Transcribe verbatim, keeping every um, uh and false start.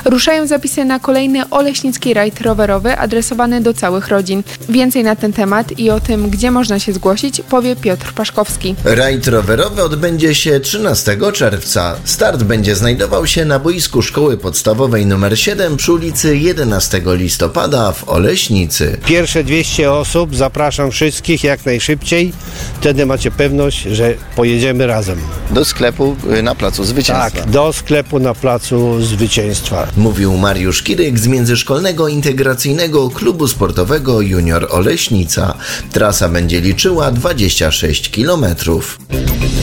Ruszają zapisy na kolejny Oleśnicki rajd rowerowy adresowany do całych rodzin. Więcej na ten temat i o tym, gdzie można się zgłosić, powie Piotr Paszkowski. Rajd rowerowy odbędzie się trzynastego czerwca. Start będzie znajdował się na boisku Szkoły Podstawowej nr siedem przy ulicy jedenastego listopada w Oleśnicy. Pierwsze dwieście osób, zapraszam wszystkich jak najszybciej. Wtedy macie pewność, że pojedziemy razem. Do sklepu na Placu Zwycięstwa. Tak, do sklepu na Placu Zwycięstwa. Mówił Mariusz Kiryk z Międzyszkolnego Integracyjnego Klubu Sportowego Junior Oleśnica. Trasa będzie liczyła dwadzieścia sześć kilometrów.